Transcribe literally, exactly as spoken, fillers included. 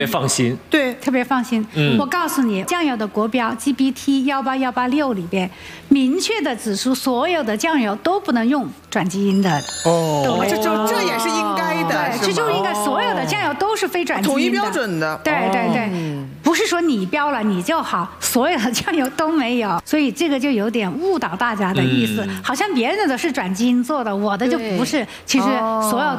别放心， 对，特别放心。嗯，我告诉你，酱油的国标 G B T 幺八幺八六里边明确的指出，所有的酱油都不能用转基因的。 哦，这就这也是应该的， 对，这就应该所有的酱油都是非转基因的， 统一标准的。 对对对，不是说你标了你就好，所有的酱油都没有，所以这个就有点误导大家的意思，好像别人的是转基因做的，我的就不是。其实所有的。